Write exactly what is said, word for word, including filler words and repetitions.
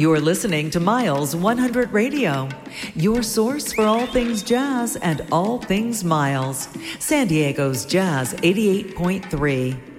You're listening to Miles one hundred Radio, your source for all things jazz and all things Miles. San Diego's Jazz eighty-eight point three.